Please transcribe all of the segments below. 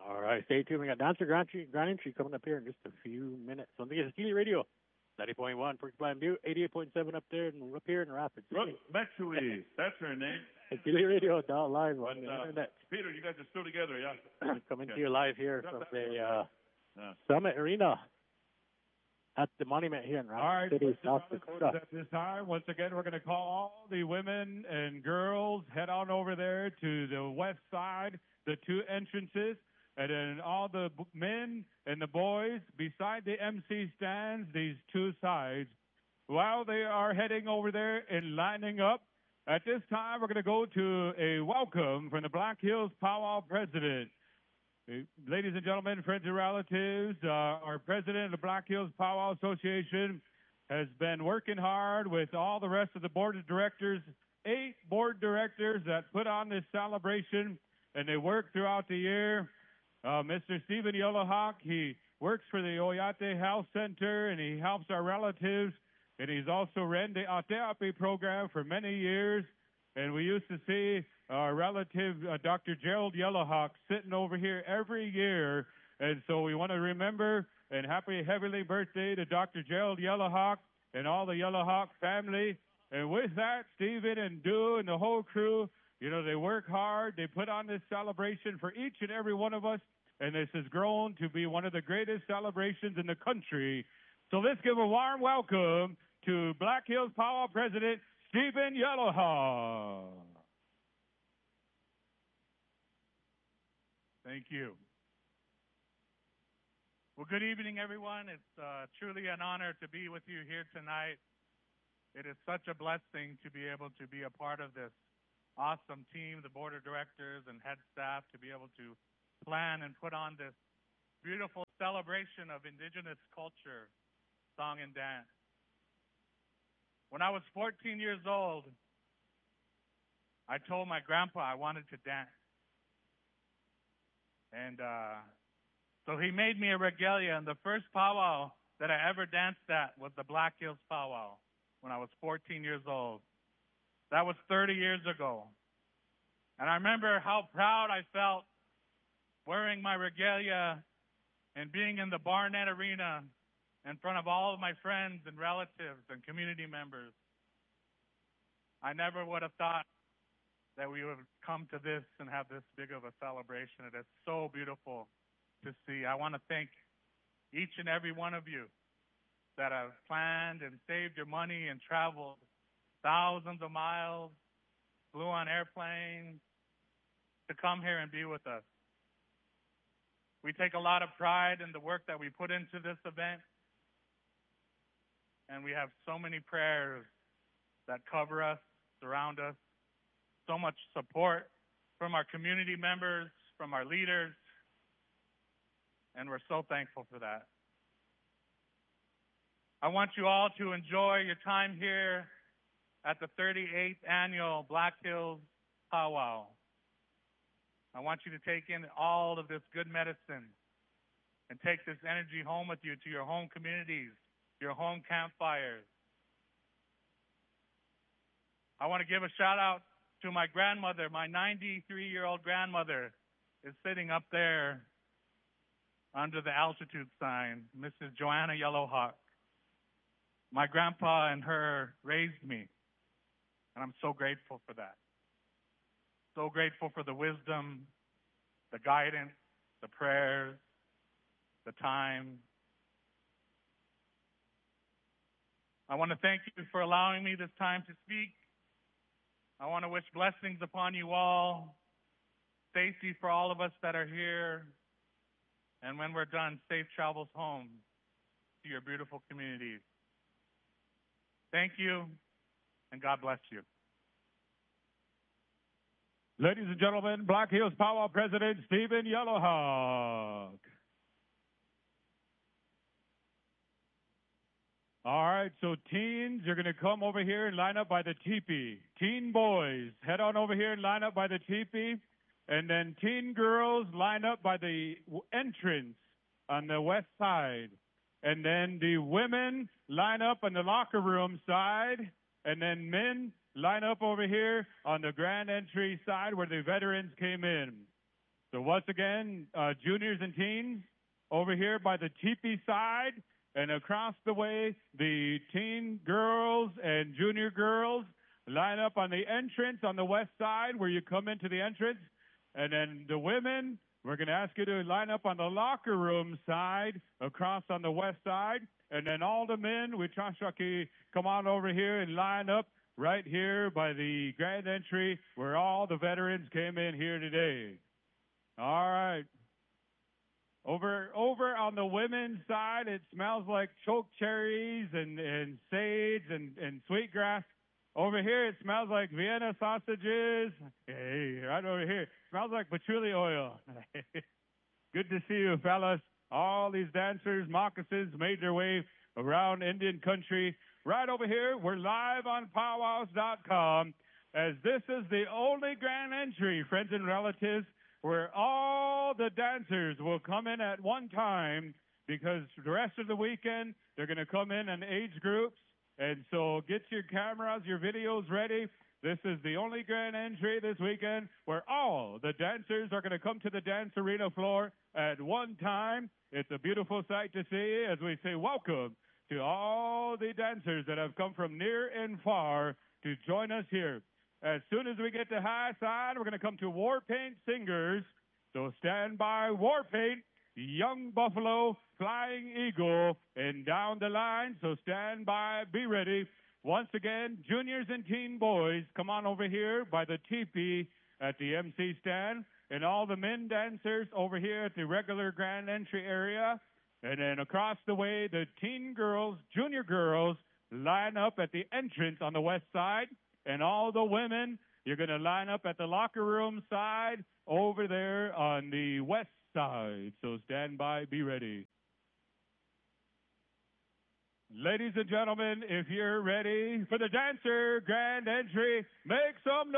All right, stay tuned. We got Dancer Grand Entry coming up here in just a few minutes. On the Steely Radio, 90.1, Porcupine Butte, 88.7 up there, and up here in Rapids. Metsui, that's her name. Steely Radio, live on the internet. Peter, you guys are still together, yeah? Coming to you live here from the Summit Arena at the monument here in Rapid City, South Dakota. At this time, once again, we're going to call all the women and girls, head on over there to the west side, the two entrances, and then all the men and the boys beside the MC stands, these two sides. While they are heading over there and lining up, at this time, we're going to go to a welcome from the Black Hills Powwow president. Ladies and gentlemen, friends and relatives, our president of the Black Hills Powwow Association has been working hard with all the rest of the board of directors, 8 board directors that put on this celebration, and they work throughout the year. Mr. Stephen Yellowhawk, he works for the Oyate Health Center, and he helps our relatives, and he's also ran the Ateapi program for many years, and we used to see our relative, Dr. Gerald Yellowhawk, sitting over here every year. And so we want to remember and happy heavenly birthday to Dr. Gerald Yellowhawk and all the Yellowhawk family. And with that, Stephen and Du and the whole crew, you know, they work hard. They put on this celebration for each and every one of us. And this has grown to be one of the greatest celebrations in the country. So let's give a warm welcome to Black Hills Powwow President Stephen Yellowhawk. Thank you. Well, good evening, everyone. It's truly an honor to be with you here tonight. It is such a blessing to be able to be a part of this awesome team, the board of directors and head staff, to be able to plan and put on this beautiful celebration of indigenous culture, song and dance. When I was 14 years old, I told my grandpa I wanted to dance. And so he made me a regalia, and the first powwow that I ever danced at was the Black Hills Powwow when I was 14 years old. That was 30 years ago. And I remember how proud I felt wearing my regalia and being in the Barnett Arena in front of all of my friends and relatives and community members. I never would have thought that we would come to this and have this big of a celebration. It is so beautiful to see. I want to thank each and every one of you that have planned and saved your money and traveled thousands of miles, flew on airplanes to come here and be with us. We take a lot of pride in the work that we put into this event, and we have so many prayers that cover us, surround us, so much support from our community members, from our leaders, and we're so thankful for that. I want you all to enjoy your time here at the 38th Annual Black Hills Powwow. I want you to take in all of this good medicine and take this energy home with you to your home communities, your home campfires. I want to give a shout out to my grandmother. My 93-year-old grandmother is sitting up there under the altitude sign, Mrs. Joanna Yellowhawk. My grandpa and her raised me, and I'm so grateful for that. So grateful for the wisdom, the guidance, the prayers, the time. I want to thank you for allowing me this time to speak. I want to wish blessings upon you all, safety for all of us that are here, and when we're done, safe travels home to your beautiful communities. Thank you, and God bless you. Ladies and gentlemen, Black Hills Powwow President Stephen Yellowhawk. All right, so teens, you're going to come over here and line up by the teepee. Teen boys, head on over here and line up by the teepee. And then teen girls, line up by the entrance on the west side. And then the women, line up on the locker room side. And then men, line up over here on the grand entry side where the veterans came in. So once again, juniors and teens over here by the teepee side, and across the way, the teen girls and junior girls line up on the entrance on the west side where you come into the entrance. And then the women, we're going to ask you to line up on the locker room side across on the west side. And then all the men, we trust you come on over here and line up right here by the grand entry where all the veterans came in here today. All right. Over on the women's side, it smells like choke cherries and sage and sweetgrass. Over here, it smells like Vienna sausages. Hey, right over here, it smells like patchouli oil. Good to see you, fellas. All these dancers, moccasins, made their way around Indian country. Right over here, we're live on powwows.com, as this is the only grand entry, friends and relatives, where all the dancers will come in at one time, because the rest of the weekend, they're going to come in age groups. And so get your cameras, your videos ready. This is the only grand entry this weekend where all the dancers are going to come to the dance arena floor at one time. It's a beautiful sight to see as we say welcome to all the dancers that have come from near and far to join us here. As soon as we get to high side, we're going to come to War Paint Singers. So stand by, War Paint, Young Buffalo, Flying Eagle, and down the line. So stand by, be ready. Once again, juniors and teen boys, come on over here by the teepee at the MC stand. And all the men dancers over here at the regular grand entry area. And then across the way, the teen girls, junior girls, line up at the entrance on the west side. And all the women, you're going to line up at the locker room side over there on the west side. So stand by, be ready. Ladies and gentlemen, if you're ready for the dancer grand entry, make some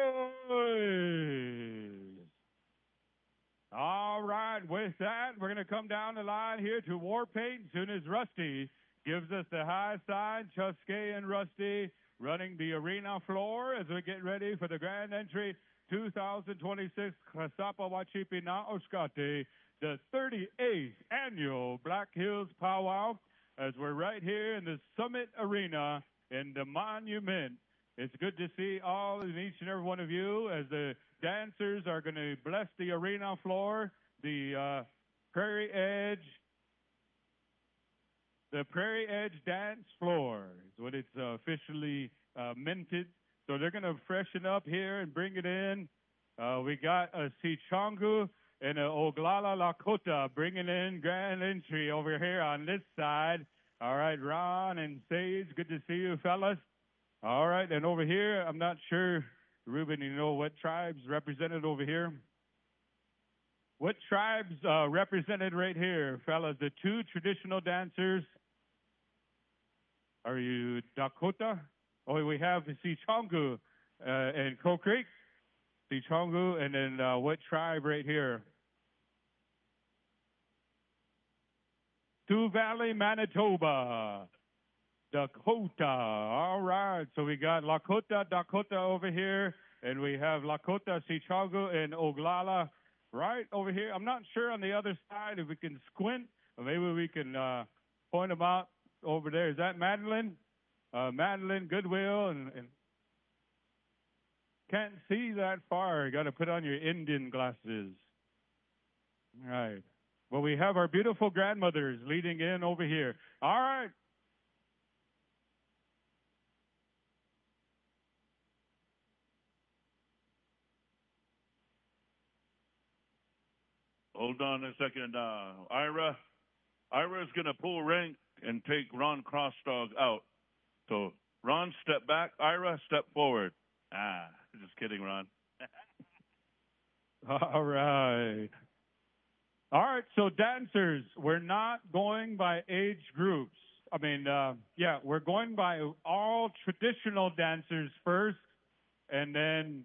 noise. All right, with that, we're going to come down the line here to War Paint as soon as Rusty gives us the high side. Chuske and Rusty running the arena floor as we get ready for the grand entry 2026 Kasapa Wachipi Na Oskate, the 38th annual Black Hills Powwow, as we're right here in the Summit Arena in the Monument. It's good to see all and each and every one of you as the dancers are going to bless the arena floor, the Prairie Edge dance floor is what it's officially minted. So they're going to freshen up here and bring it in. We got a Sichongu and a Oglala Lakota bringing in grand entry over here on this side. All right, Ron and Sage, good to see you, fellas. All right, and over here, I'm not sure, Ruben, you know what tribes represented over here? What tribes represented right here, fellas? The two traditional dancers. Are you Dakota? Oh, we have the Sichongu and Coal Creek. Sichongu, and then what tribe right here? Sioux Valley, Manitoba. Dakota. All right. So we got Lakota, Dakota over here, and we have Lakota, Sichongu, and Oglala right over here. I'm not sure on the other side if we can squint, or maybe we can point them out over there. Is that Madeline? Madeline, Goodwill, and can't see that far. You got to put on your Indian glasses. All right. Well, we have our beautiful grandmothers leading in over here. All right. Hold on a second. Ira's going to pull rank and take Ron Crossdog out. So, Ron, step back. Ira, step forward. Just kidding, Ron. All right. All right, so dancers, we're not going by age groups. I mean, we're going by all traditional dancers first, and then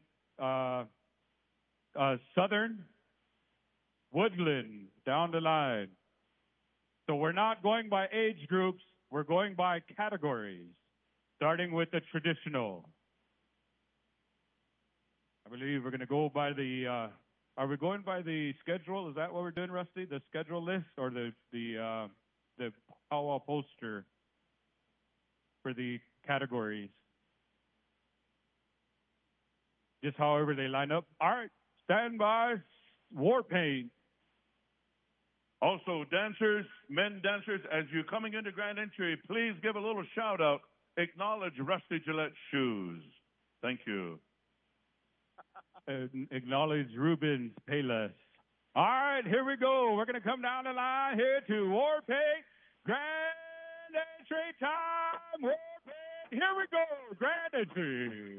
Southern, Woodland, down the line. So we're not going by age groups, we're going by categories, starting with the traditional. I believe we're going to go by the Are we going by the schedule? Is that what we're doing, Rusty? The schedule list or the powwow poster for the categories? Just however they line up. All right, stand by. War paint. Also, dancers, men dancers, as you're coming into Grand Entry, please give a little shout out. Acknowledge Rusty Gillette's shoes. Thank you. Acknowledge Rubens Payless. All right, here we go. We're going to come down the line here to War Paint. Grand Entry time. War Paint. Here we go. Grand Entry.